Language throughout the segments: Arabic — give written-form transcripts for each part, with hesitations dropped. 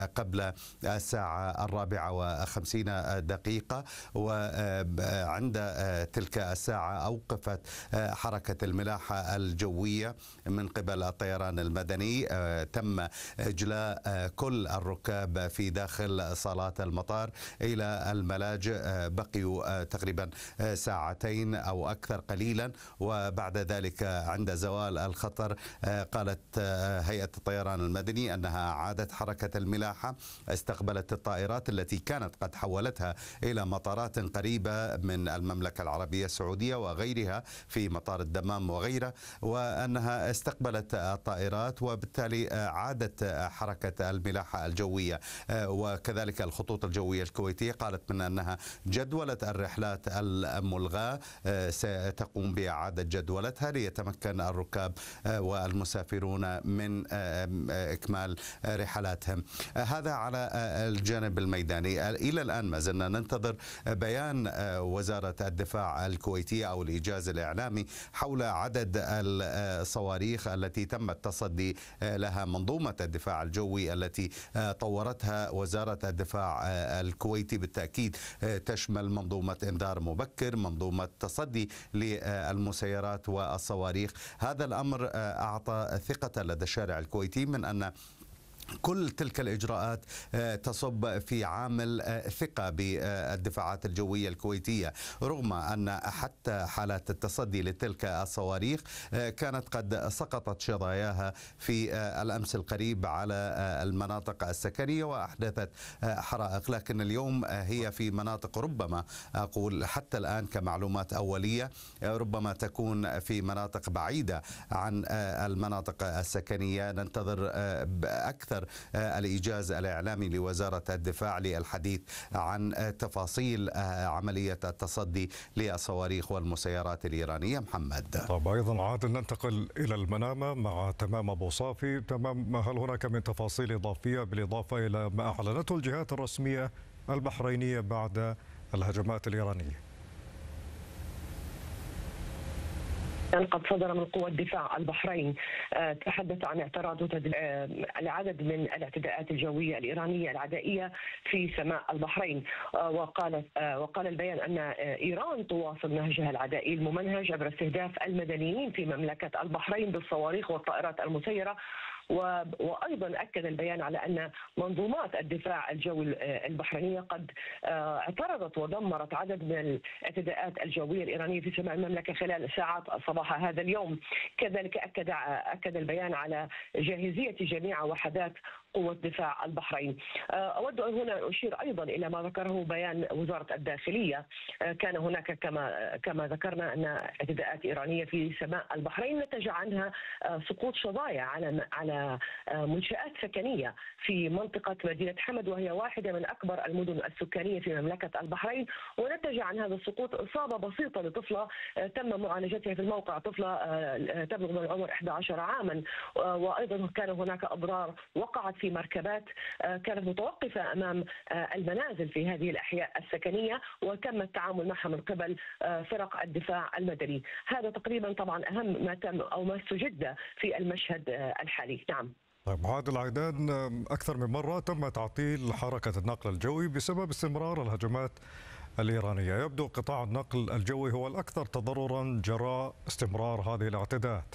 قبل الساعة 4:50 وعند تلك الساعة أوقفت حركة الملاحة الجوية من قبل الطيران المدني. تم إجلاء كل الركاب في داخل صالات المطار إلى الملاجئ. بقيوا تقريبا ساعتين أو أكثر قليلا، وبعد ذلك عند زوال الخطر قالت هيئة الطيران المدني أنها أعادت حركة الملاحة، استقبلت الطائرات التي كانت قد حولتها إلى مطارات قريبة من المملكة العربية السعودية وغيرها في مطار الدمام وغيره، وأنها استقبلت الطائرات وبالتالي عادت حركة الملاحة الجوية. وكذلك الخطوط الجوية الكويتية قالت من أنها جدولة الرحلات الملغاة ستقوم بإعادة جدولتها ليتمكن الركاب والمسافرون من إكمال رحلاتهم. هذا على الجانب الميداني. إلى الآن ما زلنا ننتظر بيان وزارة الدفاع الكويتية أو الإيجاز الإعلامي حول عدد الصواريخ التي تم التصدي لها. منظومة الدفاع الجوي التي طورتها وزارة الدفاع الكويتي بالتأكيد تشمل منظومة إنذار مبكر، منظومة تصدي للمسيرات والصواريخ. هذا الأمر أعطى ثقة لدى الشارع الكويتي من أن كل تلك الإجراءات تصب في عامل ثقة بالدفاعات الجوية الكويتية، رغم أن حتى حالات التصدي لتلك الصواريخ كانت قد سقطت شظاياها في الأمس القريب على المناطق السكنية وأحدثت حرائق، لكن اليوم هي في مناطق ربما أقول حتى الآن كمعلومات أولية ربما تكون في مناطق بعيدة عن المناطق السكنية. ننتظر أكثر الإيجاز الإعلامي لوزارة الدفاع للحديث عن تفاصيل عملية التصدي للصواريخ والمسيرات الإيرانية. محمد. طب أيضا عادل ننتقل إلى المنامة مع تمام أبو صافي. تمام، هل هناك من تفاصيل إضافية بالإضافة إلى ما أعلنته الجهات الرسمية البحرينية بعد الهجمات الإيرانية؟ قد صدر من قوى الدفاع البحرين تحدث عن اعتراض العدد من الاعتداءات الجوية الإيرانية العدائية في سماء البحرين، وقال البيان أن إيران تواصل نهجها العدائي الممنهج عبر استهداف المدنيين في مملكة البحرين بالصواريخ والطائرات المسيرة. وأيضا أكد البيان على أن منظومات الدفاع الجوي البحرينية قد اعترضت ودمرت عدد من الاعتداءات الجوية الإيرانية في سماء المملكة خلال ساعات صباح هذا اليوم. كذلك أكد البيان على جاهزية جميع وحدات قوة دفاع البحرين. أود هنا أشير أيضا إلى ما ذكره بيان وزارة الداخلية. كان هناك كما ذكرنا أن اعتداءات إيرانية في سماء البحرين نتج عنها سقوط شظايا على منشآت سكنية في منطقة مدينة حمد، وهي واحدة من أكبر المدن السكانية في مملكة البحرين. ونتج عن هذا السقوط إصابة بسيطة لطفلة تم معالجتها في الموقع، طفلة تبلغ من العمر 11 عاما. وأيضا كان هناك أضرار وقعت في مركبات كانت متوقفة أمام المنازل في هذه الأحياء السكنية، وتم التعامل معها من قبل فرق الدفاع المدني. هذا تقريبا طبعا أهم ما تم أو ما استجد في المشهد الحالي. نعم. طيب عادل عيدان، أكثر من مرة تم تعطيل حركة النقل الجوي بسبب استمرار الهجمات الإيرانية. يبدو قطاع النقل الجوي هو الأكثر تضررا جراء استمرار هذه الاعتداءات.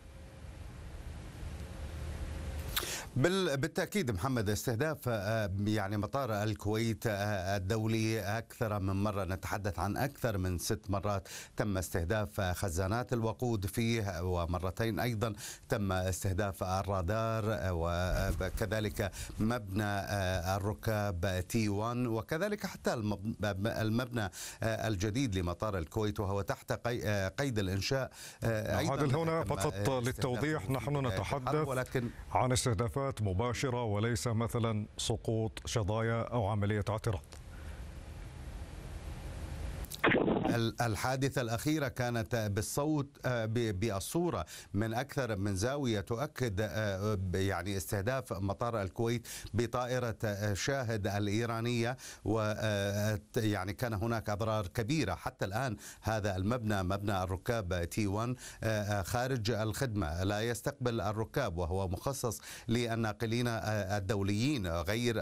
بالتأكيد محمد، استهداف يعني مطار الكويت الدولي أكثر من مرة، نتحدث عن أكثر من 6 مرات تم استهداف خزانات الوقود فيه، ومرتين أيضا تم استهداف الرادار، وكذلك مبنى الركاب T1، وكذلك حتى المبنى الجديد لمطار الكويت وهو تحت قيد الإنشاء. عادل هنا فقط للتوضيح، نحن نتحدث عن استهدافات مباشرة وليس مثلا سقوط شظايا أو عملية اعتراض. الحادثة الأخيرة كانت بالصوت بالصورة من أكثر من زاوية تؤكد يعني استهداف مطار الكويت بطائرة شاهد الإيرانية، ويعني كان هناك أضرار كبيرة. حتى الآن هذا المبنى، مبنى الركاب T1، خارج الخدمة، لا يستقبل الركاب، وهو مخصص للناقلين الدوليين غير